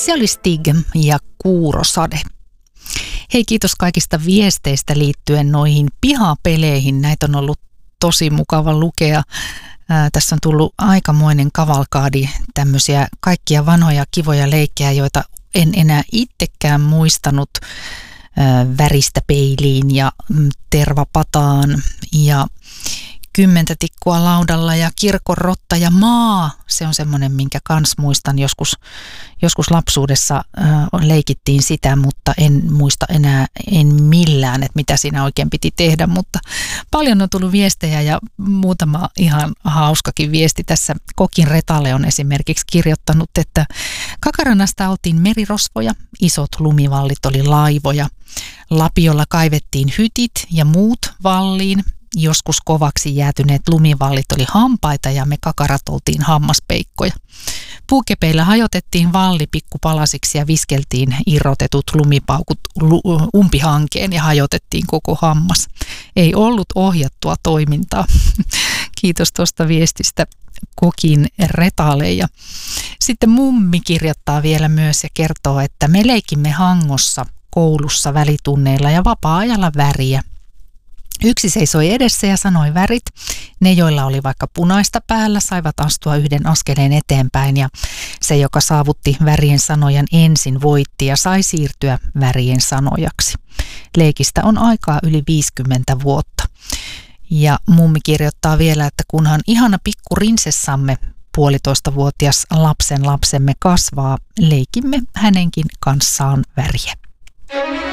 Se oli Stig ja Kuurosade. Hei, kiitos kaikista viesteistä liittyen noihin pihapeleihin. Näitä on ollut tosi mukava lukea. Tässä on tullut aikamoinen kavalkaadi tämmöisiä kaikkia vanhoja kivoja leikkejä, joita en enää itsekään muistanut. Väristä peiliin ja tervapataan ja 10 tikkua laudalla ja kirkon rotta ja maa. Se on semmoinen, minkä kans muistan joskus lapsuudessa leikittiin sitä, mutta en muista enää millään, että mitä siinä oikein piti tehdä. Mutta paljon on tullut viestejä ja muutama ihan hauskakin viesti tässä. Kokin Retale on esimerkiksi kirjoittanut, että Kakaranasta oltiin merirosvoja, isot lumivallit oli laivoja. Lapiolla kaivettiin hytit ja muut valliin. Joskus kovaksi jäätyneet lumivallit oli hampaita ja me kakarat oltiin hammaspeikkoja. Puukepeillä hajotettiin valli pikkupalasiksi ja viskeltiin irrotetut lumipaukut umpihankeen ja hajotettiin koko hammas. Ei ollut ohjattua toimintaa. Kiitos tuosta viestistä Kokin Retale. Ja sitten mummi kirjoittaa vielä myös ja kertoo, että me leikimme Hangossa koulussa välitunneilla ja vapaa-ajalla väriä. Yksi seisoi edessä ja sanoi värit. Ne, joilla oli vaikka punaista päällä, saivat astua yhden askeleen eteenpäin ja se, joka saavutti värien sanojan ensin, voitti ja sai siirtyä värien sanojaksi. Leikistä on aikaa yli 50 vuotta. Ja mummi kirjoittaa vielä, että kunhan ihana pikku rinsessamme 1,5-vuotias lapsemme kasvaa, leikimme hänenkin kanssaan väriä.